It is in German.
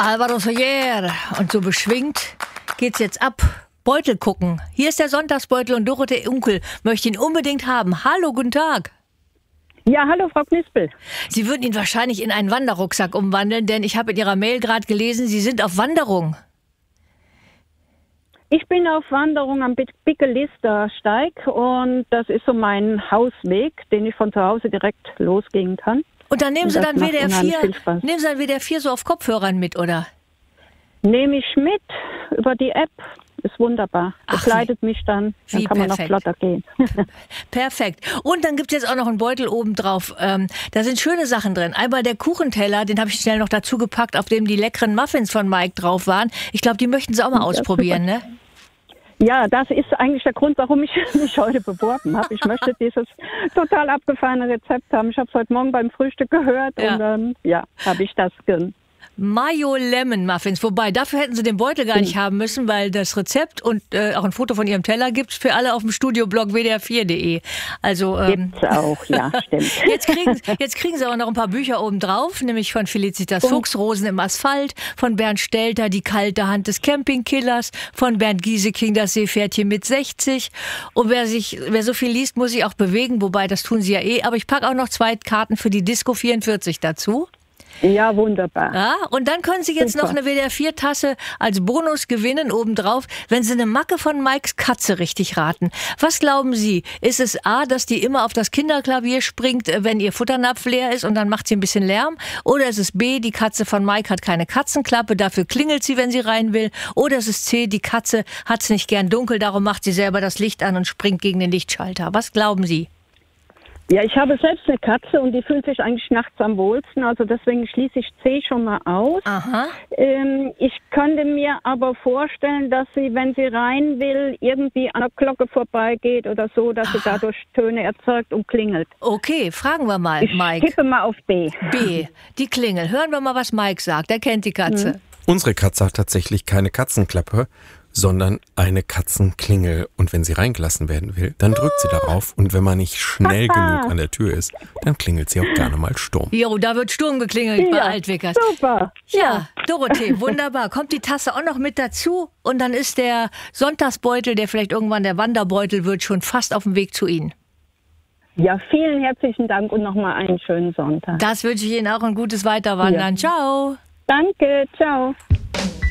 Alvaro Soler. Und so beschwingt geht's jetzt ab. Beutel gucken. Hier ist der Sonntagsbeutel und Dorothee Unkel möchte ihn unbedingt haben. Hallo, guten Tag. Ja, hallo Frau Knispel. Sie würden ihn wahrscheinlich in einen Wanderrucksack umwandeln, denn ich habe in Ihrer Mail gerade gelesen, Sie sind auf Wanderung. Ich bin auf Wanderung am Bickelister-Steig und das ist so mein Hausweg, den ich von zu Hause direkt losgehen kann. Und dann nehmen Sie dann WDR 4 so auf Kopfhörern mit, oder? Nehme ich mit über die App. Ist wunderbar. Begleitet mich dann kann man noch flotter gehen. Perfekt. Und dann gibt es jetzt auch noch einen Beutel oben drauf. Da sind schöne Sachen drin. Einmal der Kuchenteller, den habe ich schnell noch dazu gepackt, auf dem die leckeren Muffins von Mike drauf waren. Ich glaube, die möchten Sie auch mal ausprobieren, ne? Ja, das ist eigentlich der Grund, warum ich mich heute beworben habe. Ich möchte dieses total abgefahrene Rezept haben. Ich habe es heute Morgen beim Frühstück gehört und dann habe ich das Mayo Lemon Muffins. Wobei, dafür hätten Sie den Beutel gar nicht haben müssen, weil das Rezept und auch ein Foto von Ihrem Teller gibt's für alle auf dem Studioblog wdr4.de. Also gibt's auch, ja, stimmt. Jetzt kriegen Sie auch noch ein paar Bücher oben drauf, nämlich von Felicitas Fuchs, Rosen im Asphalt, von Bernd Stelter, Die kalte Hand des Campingkillers, von Bernd Gieseking, Das Seepferdchen mit 60. Und wer so viel liest, muss sich auch bewegen, wobei das tun Sie ja eh. Aber ich packe auch noch 2 Karten für die Disco 44 dazu. Ja, wunderbar. Ja, und dann können Sie jetzt noch eine WDR4-Tasse als Bonus gewinnen obendrauf, wenn Sie eine Macke von Mikes Katze richtig raten. Was glauben Sie? Ist es A, dass die immer auf das Kinderklavier springt, wenn ihr Futternapf leer ist und dann macht sie ein bisschen Lärm? Oder ist es B, die Katze von Mike hat keine Katzenklappe, dafür klingelt sie, wenn sie rein will? Oder ist es C, die Katze hat es nicht gern dunkel, darum macht sie selber das Licht an und springt gegen den Lichtschalter? Was glauben Sie? Ja, ich habe selbst eine Katze und die fühlt sich eigentlich nachts am wohlsten, also deswegen schließe ich C schon mal aus. Aha. Ich könnte mir aber vorstellen, dass sie, wenn sie rein will, irgendwie an der Glocke vorbeigeht oder so, dass sie dadurch Töne erzeugt und klingelt. Okay, fragen wir mal, Mike. Ich tippe mal auf B. B, die Klingel. Hören wir mal, was Mike sagt. Er kennt die Katze. Unsere Katze hat tatsächlich keine Katzenklappe, sondern eine Katzenklingel. Und wenn sie reingelassen werden will, dann drückt sie darauf. Und wenn man nicht schnell genug an der Tür ist, dann klingelt sie auch gerne mal Sturm. Jo, da wird Sturm geklingelt bei Altwickers. Super. Ja, Dorothee, wunderbar. Kommt die Tasse auch noch mit dazu und dann ist der Sonntagsbeutel, der vielleicht irgendwann der Wanderbeutel wird, schon fast auf dem Weg zu Ihnen. Ja, vielen herzlichen Dank und nochmal einen schönen Sonntag. Das wünsche ich Ihnen auch, ein gutes Weiterwandern. Ja. Ciao. Danke, ciao.